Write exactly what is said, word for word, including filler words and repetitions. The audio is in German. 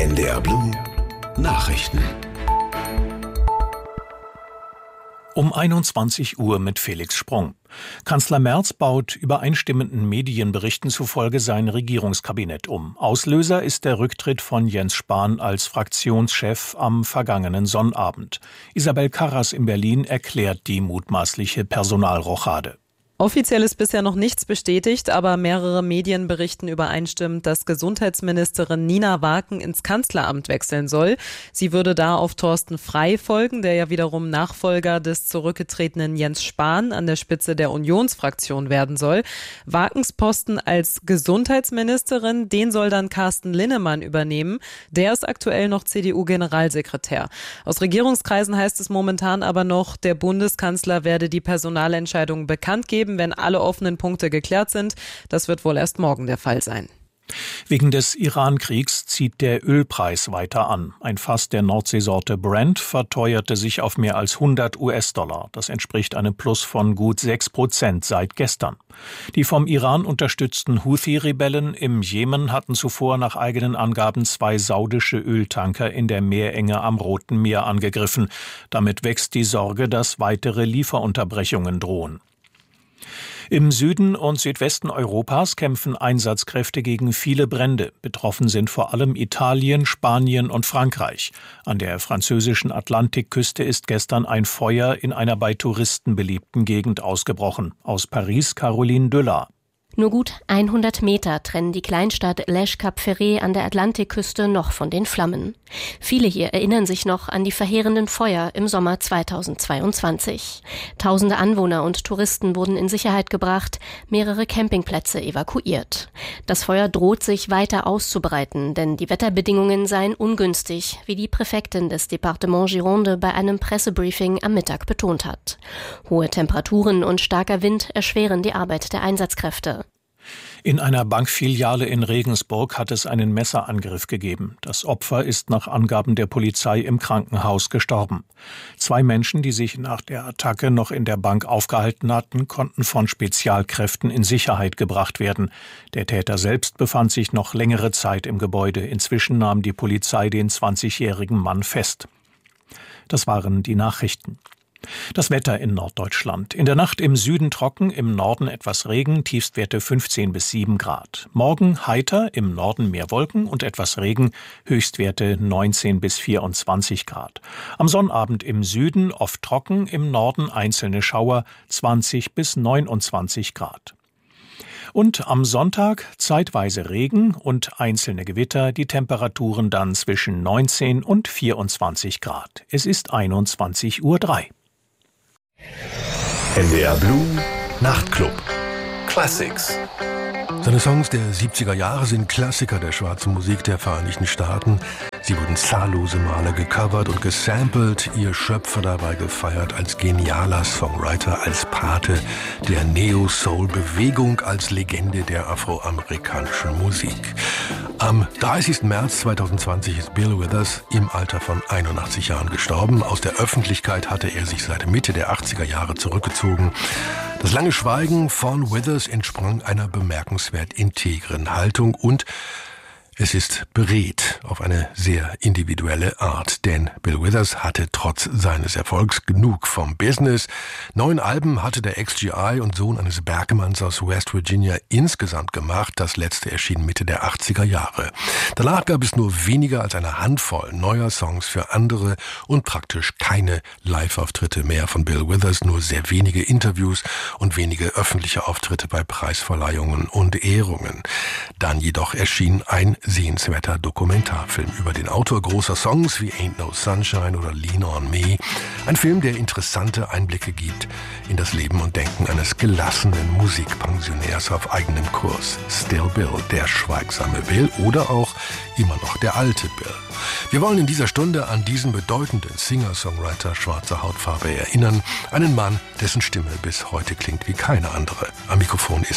N D R Blue Nachrichten. Um einundzwanzig Uhr mit Felix Sprung. Kanzler Merz baut übereinstimmenden Medienberichten zufolge sein Regierungskabinett um. Auslöser ist der Rücktritt von Jens Spahn als Fraktionschef am vergangenen Sonnabend. Isabel Karras in Berlin erklärt die mutmaßliche Personalrochade. Offiziell ist bisher noch nichts bestätigt, aber mehrere Medien berichten übereinstimmend, dass Gesundheitsministerin Nina Waken ins Kanzleramt wechseln soll. Sie würde da auf Thorsten Frey folgen, der ja wiederum Nachfolger des zurückgetretenen Jens Spahn an der Spitze der Unionsfraktion werden soll. Wakens Posten als Gesundheitsministerin, den soll dann Carsten Linnemann übernehmen. Der ist aktuell noch C D U-Generalsekretär. Aus Regierungskreisen heißt es momentan aber noch, der Bundeskanzler werde die Personalentscheidung bekannt geben, wenn alle offenen Punkte geklärt sind. Das wird wohl erst morgen der Fall sein. Wegen des Iran-Kriegs zieht der Ölpreis weiter an. Ein Fass der Nordseesorte Brent verteuerte sich auf mehr als hundert US-Dollar. Das entspricht einem Plus von gut sechs Prozent seit gestern. Die vom Iran unterstützten Houthi-Rebellen im Jemen hatten zuvor nach eigenen Angaben zwei saudische Öltanker in der Meerenge am Roten Meer angegriffen. Damit wächst die Sorge, dass weitere Lieferunterbrechungen drohen. Im Süden und Südwesten Europas kämpfen Einsatzkräfte gegen viele Brände. Betroffen sind vor allem Italien, Spanien und Frankreich. An der französischen Atlantikküste ist gestern ein Feuer in einer bei Touristen beliebten Gegend ausgebrochen. Aus Paris Caroline Döller. Nur gut hundert Meter trennen die Kleinstadt Lèche-Cap-Ferret an der Atlantikküste noch von den Flammen. Viele hier erinnern sich noch an die verheerenden Feuer im Sommer zweitausendzweiundzwanzig. Tausende Anwohner und Touristen wurden in Sicherheit gebracht, mehrere Campingplätze evakuiert. Das Feuer droht sich weiter auszubreiten, denn die Wetterbedingungen seien ungünstig, wie die Präfektin des Departement Gironde bei einem Pressebriefing am Mittag betont hat. Hohe Temperaturen und starker Wind erschweren die Arbeit der Einsatzkräfte. In einer Bankfiliale in Regensburg hat es einen Messerangriff gegeben. Das Opfer ist nach Angaben der Polizei im Krankenhaus gestorben. Zwei Menschen, die sich nach der Attacke noch in der Bank aufgehalten hatten, konnten von Spezialkräften in Sicherheit gebracht werden. Der Täter selbst befand sich noch längere Zeit im Gebäude. Inzwischen nahm die Polizei den zwanzigjährigen Mann fest. Das waren die Nachrichten. Das Wetter in Norddeutschland. In der Nacht im Süden trocken, im Norden etwas Regen, Tiefstwerte fünfzehn bis sieben Grad. Morgen heiter, im Norden mehr Wolken und etwas Regen, Höchstwerte neunzehn bis vierundzwanzig Grad. Am Sonnabend im Süden oft trocken, im Norden einzelne Schauer, zwanzig bis neunundzwanzig Grad. Und am Sonntag zeitweise Regen und einzelne Gewitter, die Temperaturen dann zwischen neunzehn und vierundzwanzig Grad. Es ist einundzwanzig Uhr drei. N D R Blue Nachtclub Classics. Seine Songs der siebziger Jahre sind Klassiker der schwarzen Musik der Vereinigten Staaten. Sie wurden zahllose Male gecovert und gesampelt, ihr Schöpfer dabei gefeiert als genialer Songwriter, als Pate der Neo-Soul-Bewegung, als Legende der afroamerikanischen Musik. Am dreißigsten März zweitausendzwanzig ist Bill Withers im Alter von einundachtzig Jahren gestorben. Aus der Öffentlichkeit hatte er sich seit Mitte der achtziger Jahre zurückgezogen. Das lange Schweigen von Withers entsprang einer bemerkenswert integren Haltung und es ist beredt auf eine sehr individuelle Art, denn Bill Withers hatte trotz seines Erfolgs genug vom Business. Neun Alben hatte der Ex G I und Sohn eines Bergmanns aus West Virginia insgesamt gemacht. Das letzte erschien Mitte der achtziger Jahre. Danach gab es nur weniger als eine Handvoll neuer Songs für andere und praktisch keine Live-Auftritte mehr von Bill Withers, nur sehr wenige Interviews und wenige öffentliche Auftritte bei Preisverleihungen und Ehrungen. Dann jedoch erschien ein sehenswerter Dokumentarfilm über den Autor großer Songs wie Ain't No Sunshine oder Lean on Me. Ein Film, der interessante Einblicke gibt in das Leben und Denken eines gelassenen Musikpensionärs auf eigenem Kurs. Still Bill, der schweigsame Bill oder auch immer noch der alte Bill. Wir wollen in dieser Stunde an diesen bedeutenden Singer-Songwriter schwarzer Hautfarbe erinnern. Einen Mann, dessen Stimme bis heute klingt wie keine andere. Am Mikrofon ist